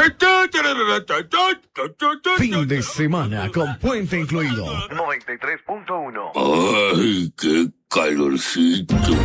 Fin de semana con puente incluido. 93.1. Ay, qué calorcito.